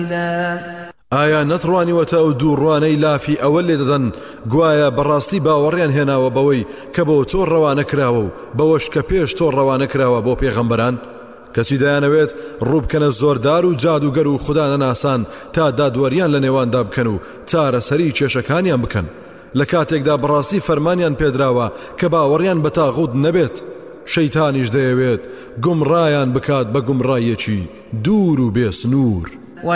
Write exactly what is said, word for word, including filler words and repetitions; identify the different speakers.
Speaker 1: ئایا نەتڕوانیوەتە ئەو دوو ڕوانەی لافی ئەوە لێ دەدەن گوایە بەڕاستی باوەڕیان هێناوە بەوەی کە بۆ تۆ ڕەوانە کراوە و بەوەش کە پێش تۆ ڕەوانە کراوە بۆ پێغەمبەران کەچی دەیانەوێت ڕووبکەنە زۆردار و جادوگەر و خوددا نەناسان تا دادوەریان لە نێواندا بکەن و چارەسەری کێشەکانیان بکەن لە کاتێکدا بەڕاستی فەرمانیان پێدراوە کە باوەڕیان بە تاغوت نەبێت شەیتانیش دەیەوێت گومڕایان بکات بە گومڕایەکی دوور و بێسنوور